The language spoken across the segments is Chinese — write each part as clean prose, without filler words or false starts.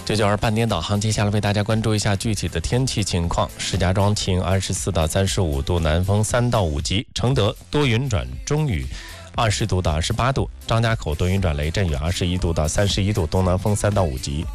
这就是半点导航，接下来为大家关注一下具体的天气情况。石家庄晴24到35度，南风3到5级；承德多云转中雨，20度到28度；张家口多云转雷阵雨，21度到31度，东南风3到5级；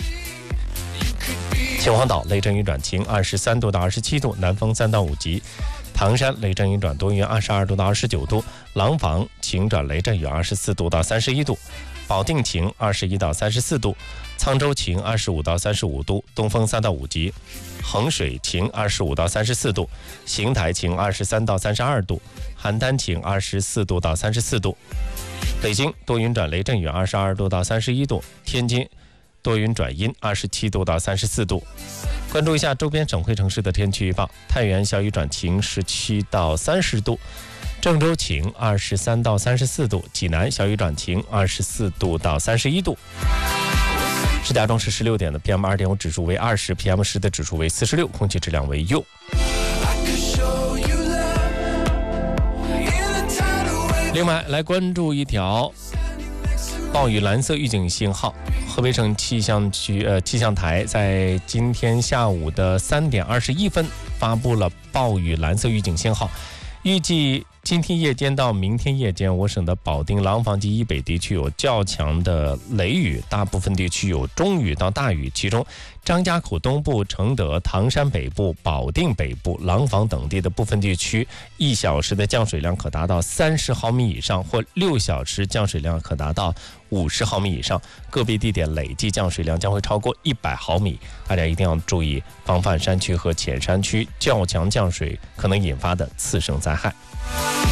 秦皇岛雷阵雨转晴，23度到27度，南风3到5级；唐山雷阵雨转多云，22度到29度；廊坊晴转雷阵雨，24度到31度；保定晴21到34度；沧州晴25到35度，东风3到5级；衡水晴25到34度；邢台晴23到32度；邯郸晴24度到34度；北京多云转雷阵雨22度到31度；天津多云转阴27度到34度。关注一下周边省会城市的天气预报：太原小雨转晴17到30度；郑州晴23到34度；济南小雨转晴24度到31度。石家庄市16点的 PM2.5 指数为20， PM10 的指数为46，空气质量为优。另外来关注一条暴雨蓝色预警信号，河北省气象台在今天下午的3点21分发布了暴雨蓝色预警信号，预计今天夜间到明天夜间，我省的保定、廊坊及以北地区有较强的雷雨，大部分地区有中雨到大雨，其中张家口东部、承德、唐山北部、保定北部、廊坊等地的部分地区1小时的降水量可达到30毫米以上，或6小时降水量可达到50毫米以上，个别地点累计降水量将会超过100毫米。大家一定要注意防范山区和浅山区较强降水可能引发的次生灾害。